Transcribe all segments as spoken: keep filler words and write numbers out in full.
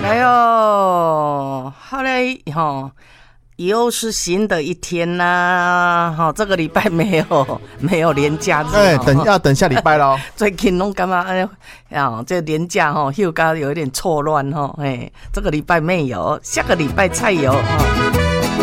哎呦，好嘞哈。又是新的一天啦，哈、哦，这个礼拜没有没有连假日， 哎、欸，等要等下礼拜咯。 最近拢干嘛？哎呀，这连假哈，休假有一点错乱哈，哎，这个礼拜没有，下个礼拜才有哈。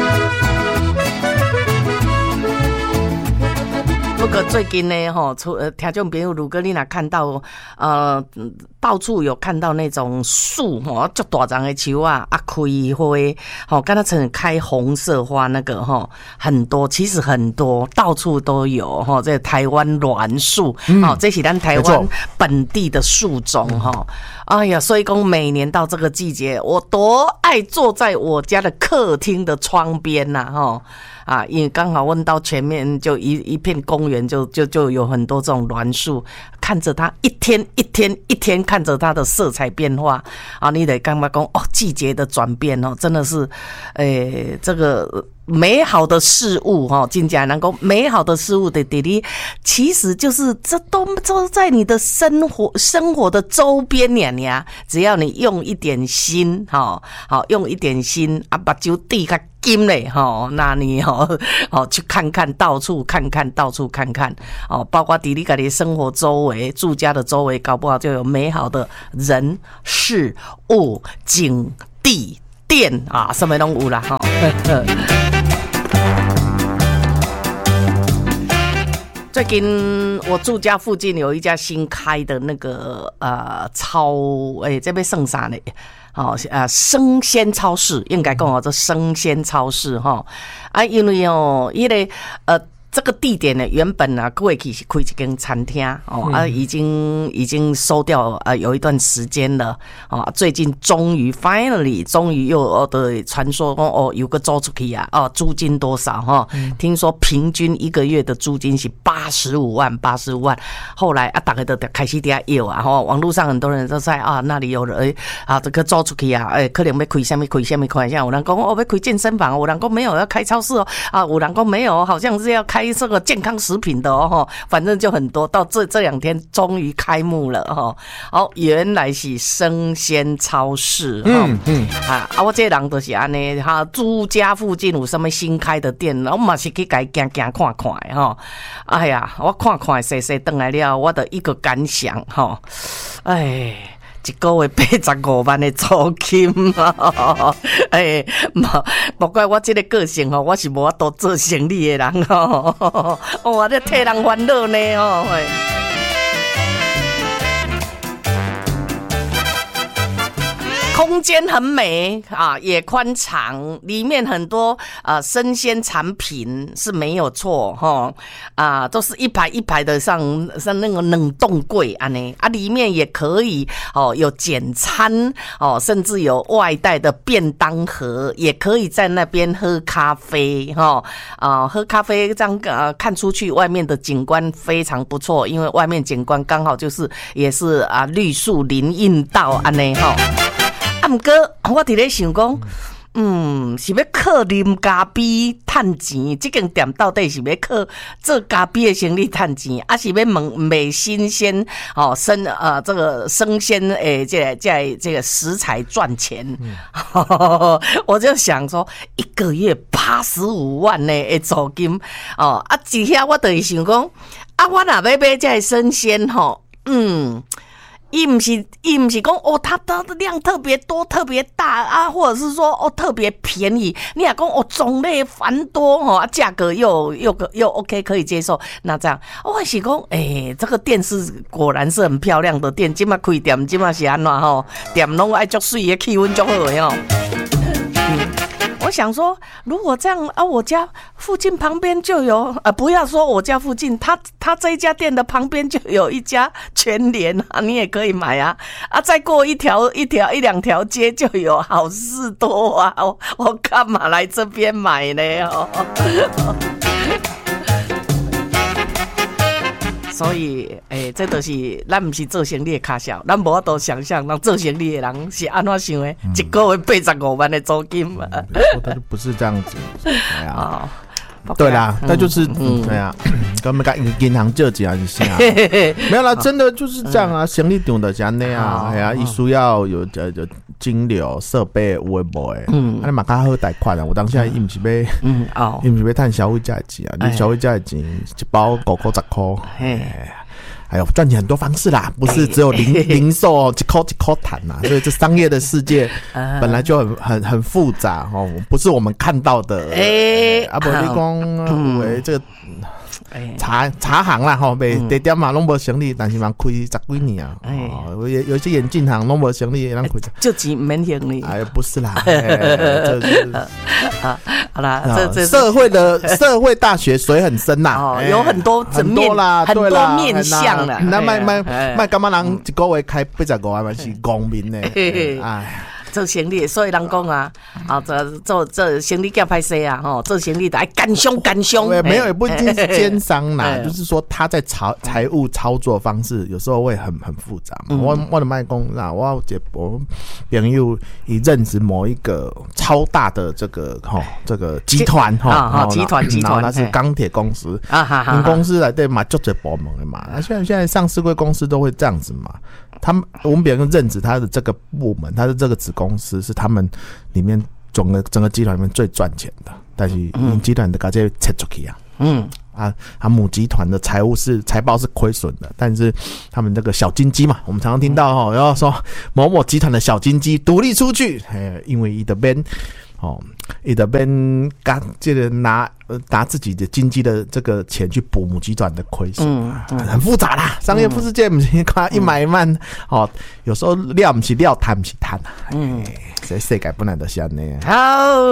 不过最近呢，哈，出呃，听众朋友，如果你若看到，呃，到处有看到那种树，哈，足大丛的树啊，啊，开花，哈，刚才曾开红色花那个，哈，很多，其实很多，到处都有，哈，这台湾栾树，嗯，哦，这是咱台湾本地的树种，哈，哎呀，所以讲每年到这个季节，我多爱坐在我家的客厅的窗边呐，哈。啊，因为刚好问到前面就一一片公园，就就就有很多这种栾树，看着它一天一天一天看着它的色彩变化啊，你得刚刚讲哦，季节的转变哦，真的是，诶，这个美好的事物哈，真正能够美好的事物的弟弟，其实就是这都都在你的生活生活的周边呀呀，只要你用一点心哈，好用一点心啊，把酒递开。金嘞哈，那你哦哦去看看，到处看看，到处看看哦，包括伫你家己生活周围、住家的周围，搞不好就有美好的人事物、景地店啊，什么拢有啦哈。最近我住家附近有一家新开的那个呃超诶、欸，这边剩啥呢？哦，啊，生鲜超市应该讲哦，这生鲜超市哈啊，因为哦，因为呃。这个地点呢，原本呢，过去是开一间餐厅哦，啊，已经已经收掉啊，有一段时间了哦。最近终于 finally 终于又的传说哦，有个租出去啊，哦，租金多少哈？嗯、听说平均一个月的租金是八十五万，八十五万。后来啊，大家都开始底下要啊，哈，网络上很多人都在啊，那里有人啊，这个租出去啊，哎，可能要开什么开什么开，像有人讲哦，要开健身房，有人讲没有要开超市哦，啊，有人讲没有，好像是要开。这个健康食品的哦，反正就很多。到这这两天终于开幕了哈，哦，原来是生鲜超市哈，嗯嗯啊啊，我这人都是安尼哈，住家附近有什么新开的店，我嘛是去该行行看看的哈。哎呀，我看看细细回来了，我的一个感想哈，哎。一个月八十五万的租金啊！哎，莫怪我这个个性吼，我是无法度做生意的人吼，我这替人烦恼呢吼。空间很美啊，也宽敞，里面很多呃生鲜产品是没有错哈啊，都是一排一排的上像那个冷冻柜啊呢啊，里面也可以哦有简餐哦，甚至有外带的便当盒，也可以在那边喝咖啡哈啊，喝咖啡这样呃看出去外面的景观非常不错，因为外面景观刚好就是也是啊绿树林荫道啊呢哈。啊，不过我伫咧想讲，嗯，是要靠啉咖啡赚钱？这间店到底是要靠做咖啡的生意赚钱，还是要卖卖新鲜哦生呃这个生鲜诶这个、这个、这个食材赚钱？嗯、我就想说，一个月八十五万呢的租金哦，啊，一下我就是想讲，啊，我若要买这个生鲜吼，嗯。伊不是，伊不是讲哦，它它的量特别多、特别大啊，或者是说哦特别便宜。你也讲哦种类繁多哦，价格又又又 OK 可以接受。那这样，我是讲，哎、欸，这个店是果然是很漂亮的店。今嘛开店，今嘛是安怎吼？店拢爱足水的，气温足好的哦。我想说，如果这样啊，我家附近旁边就有，呃，不要说我家附近，他他这一家店的旁边就有一家全联啊，你也可以买啊，啊，再过一条一条一两条街就有好事多啊，我我干嘛来这边买呢？哦。所以，诶、欸，这都是咱不是做生意的卡小，咱无法度想象，让做生意的人是安怎想的？嗯、一个月八十五万的租金嘛， 说的不是这样子，哎呀。 哦对啦，那就是对啊，根本跟银行借钱是啥？没有啦，真的就是这样啊，行李场的这样那样，哎呀，伊需要有呃有金流设备有诶无诶，嗯，啊你嘛较好贷款啊，我当下伊毋是要，嗯哦，伊毋是要趁消费者的钱啊，你消费者的钱一包五块十块，嘿。还有赚钱很多方式啦，不是只有零零售一口一口谈呐，所以这商业的世界本来就很很很复杂哦，不是我们看到的。哎，啊不，你讲为这个茶茶行啦吼，卖茶店嘛拢无生意，但是嘛开十几年啊。哦，有有些眼镜行拢无生意，让开就钱免生意。 哎，不是啦，这是啊，好啦，这这社会的社会大学水很深呐， 哦，有很多层面啦， 很多面向啦。 那卖卖卖，干嘛人一个月开八十五万嘛是公民呢？哎。 做生意，所以人讲啊，啊，做做做生意较歹势啊，吼，做生意得爱干凶干凶。 没有，也不一定是奸商啦，就是说他在财财务操作方式有时候会很很复杂嘛。我我的卖公啦，我有我朋友以任职某一个超大的这个哈这个集团哈集团集团， 那是钢铁公司啊哈哈，公司来对嘛就这部门的嘛，那现在现在上市柜公司都会这样子嘛。他们我们别人任职他的这个部门，他的这个子公司是他们里面整个整个集团里面最赚钱的，但是集团的把这切出去啊，嗯啊，他母集团的财务是财报是亏损的，但是他们这个小金鸡嘛，我们常常听到哈，然后说某某集团的小金鸡独立出去，哎，因为伊的边。哦，伊的边刚这个拿拿自己的经济的这个钱去补母集团的亏损，嗯嗯，很复杂啦。商业世界不是看一买一卖，哦，有时候料不是料，谈不是谈，嗯，所以世界本来就是这样。好。